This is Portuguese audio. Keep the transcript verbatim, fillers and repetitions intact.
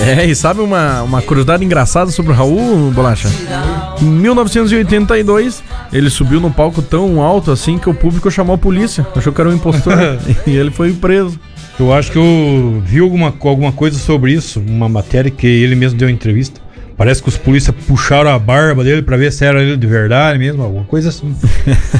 É, e sabe uma, uma curiosidade engraçada sobre o Raul, Bolacha? Em mil novecentos e oitenta e dois, ele subiu no palco tão alto assim que o público chamou a polícia. Achou que era um impostor. E ele foi preso. Eu acho que eu vi alguma, alguma coisa sobre isso, uma matéria que ele mesmo deu em entrevista. Parece que os polícias puxaram a barba dele pra ver se era ele de verdade mesmo, alguma coisa assim.